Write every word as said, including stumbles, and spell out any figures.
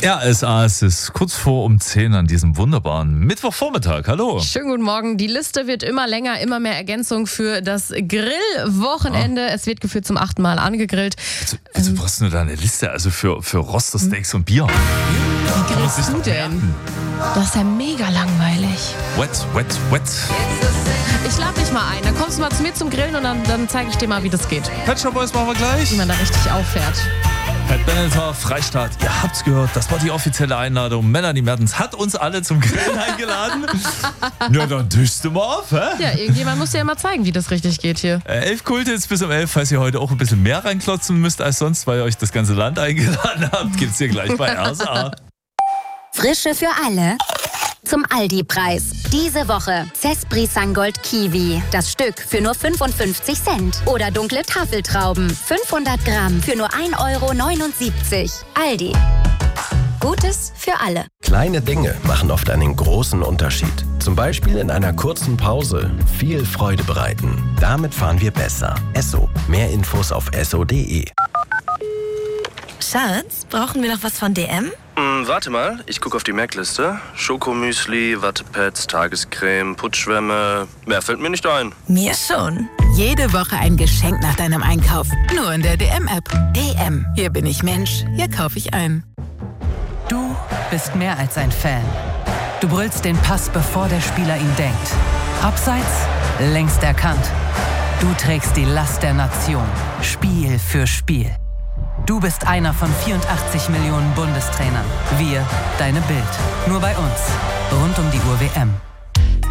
R S A, es ist kurz vor um zehn an diesem wunderbaren Mittwochvormittag. Hallo. Schönen guten Morgen. Die Liste wird immer länger, immer mehr Ergänzung für das Grillwochenende. Ah. Es wird gefühlt zum achten Mal angegrillt. Also, wieso ähm, brauchst du da eine Liste? Also für, für Rostersteaks und Bier. Wie grillst du denn? Das ist ja mega langweilig. Wet, wet, wet. Ich lade dich mal ein. Dann kommst du mal zu mir zum Grillen und dann, dann zeige ich dir mal, wie das geht. Pet Shop Boys machen wir gleich. Wie man da richtig auffährt. Pat Benatar, Freistaat, ihr habt's gehört, das war die offizielle Einladung. Melanie Mertens hat uns alle zum Grillen eingeladen. Ja, dann düst du mal auf, hä? Ja, irgendjemand muss dir ja mal zeigen, wie das richtig geht hier. Äh, elf Kultits bis um elf, falls ihr heute auch ein bisschen mehr reinklotzen müsst als sonst, weil ihr euch das ganze Land eingeladen habt, gibt's hier gleich bei R S A. Frische für alle. Zum Aldi-Preis. Diese Woche Cespri Sangold Kiwi. Das Stück für nur fünfundfünfzig Cent. Oder dunkle Tafeltrauben. fünfhundert Gramm für nur ein Euro neunundsiebzig. Aldi. Gutes für alle. Kleine Dinge machen oft einen großen Unterschied. Zum Beispiel in einer kurzen Pause viel Freude bereiten. Damit fahren wir besser. Esso. Mehr Infos auf esso punkt de. Schatz, brauchen wir noch was von D M? Mm, warte mal, ich gucke auf die Merkliste. Schokomüsli, Wattepads, Tagescreme, Putzschwämme. Mehr fällt mir nicht ein. Mir schon. Jede Woche ein Geschenk nach deinem Einkauf. Nur in der D M-App. D M. Hier bin ich Mensch, hier kaufe ich ein. Du bist mehr als ein Fan. Du brüllst den Pass, bevor der Spieler ihn denkt. Abseits, längst erkannt. Du trägst die Last der Nation. Spiel für Spiel. Du bist einer von vierundachtzig Millionen Bundestrainern. Wir, deine Bild. Nur bei uns. Rund um die Uhr W M.